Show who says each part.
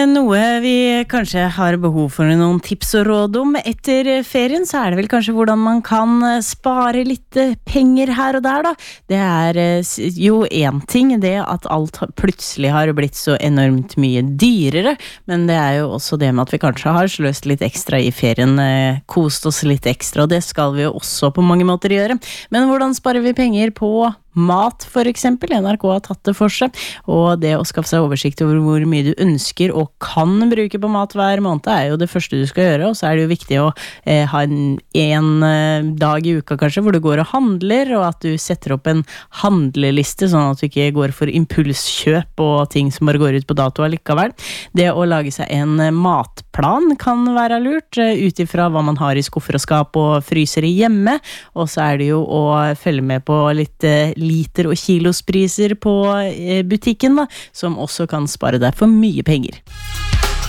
Speaker 1: Noe vi kanskje har behov for noen tips og råd om etter ferien, så det vel kanskje hvordan man kan spare litt penger her og der da. Det jo en ting, det at alt plutselig har blitt så enormt mye dyrere, men det jo også det med at vi kanskje har sløst litt ekstra i ferien, kost oss litt ekstra, og det skal vi jo også på mange måter gjøre. Men hvordan sparer vi penger på mat for eksempel? NRK har tatt det for seg, og det å skaffe seg oversikt over hvor mye du ønsker og kan bruke på mat hver måned jo det første du skal gjøre, og så det jo viktig å ha en dag i uka kanskje hvor du går og handler, og at du setter opp en handleliste sånn at du ikke går for impulskjøp og ting som bare går ut på dato allikevel. Det å lage seg en matplan kan være lurt, utifra hva man har i skuffer og skap og fryser i hjemme, og så det jo å følge med på litt liter- og kilospriser på butikken da, som også kan spare deg for mye penger.